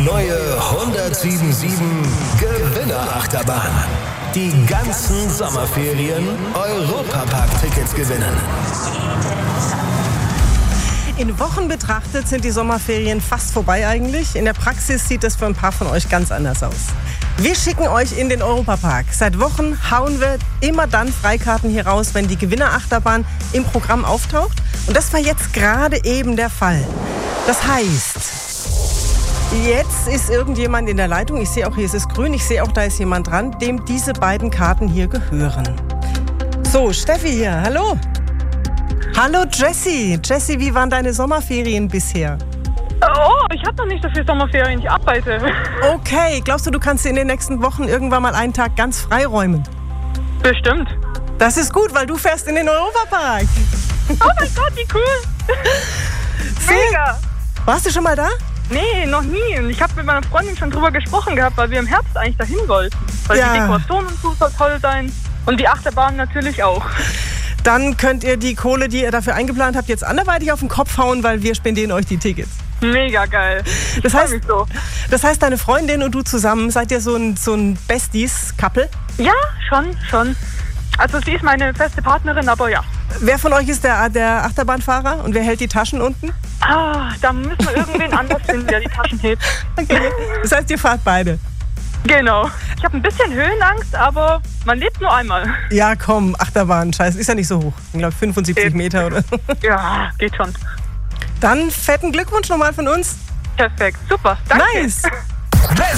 neue 1077 Gewinnerachterbahn. Die ganzen Sommerferien Europapark-Tickets gewinnen. In Wochen betrachtet sind die Sommerferien fast vorbei eigentlich. In der Praxis sieht das für ein paar von euch ganz anders aus. Wir schicken euch in den Europapark. Seit Wochen hauen wir immer dann Freikarten hier raus, wenn die Gewinnerachterbahn im Programm auftaucht. Und das war jetzt gerade eben der Fall. Das heißt, jetzt ist irgendjemand in der Leitung. Ich sehe auch, hier ist es grün. Ich sehe auch, da ist jemand dran, dem diese beiden Karten hier gehören. So, Steffi hier. Hallo. Hallo Jessie. Jessie, wie waren deine Sommerferien bisher? Oh, ich habe noch nicht so viel Sommerferien, ich arbeite. Okay, glaubst du, du kannst in den nächsten Wochen irgendwann mal einen Tag ganz freiräumen? Bestimmt. Das ist gut, weil du fährst in den Europapark. Oh mein Gott, wie cool. Mega. Warst du schon mal da? Nee, noch nie. Und ich habe mit meiner Freundin schon drüber gesprochen gehabt, weil wir im Herbst eigentlich dahin wollten. Weil die Dekoration und so soll toll sein. Und die Achterbahn natürlich auch. Dann könnt ihr die Kohle, die ihr dafür eingeplant habt, jetzt anderweitig auf den Kopf hauen, weil wir spendieren euch die Tickets. Mega geil. Das heißt, deine Freundin und du zusammen, seid ihr so ein Besties-Couple? Ja, schon. Also sie ist meine feste Partnerin, aber ja. Wer von euch ist der Achterbahnfahrer und wer hält die Taschen unten? Da müssen wir irgendwen anders finden, der die Taschen hebt. Okay. Das heißt, ihr fahrt beide? Genau. Ich habe ein bisschen Höhenangst, aber man lebt nur einmal. Ja, komm, Achterbahn, scheiße, ist ja nicht so hoch. Ich glaube 75 Meter oder so. Ja, geht schon. Dann fetten Glückwunsch nochmal von uns. Perfekt, super, danke. Nice.